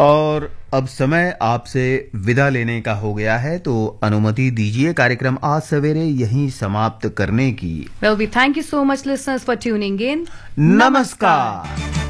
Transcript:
और अब समय आपसे विदा लेने का हो गया है, तो अनुमति दीजिए कार्यक्रम आज सवेरे यहीं समाप्त करने की। Well, we thank you so much, listeners, for tuning in. नमस्कार।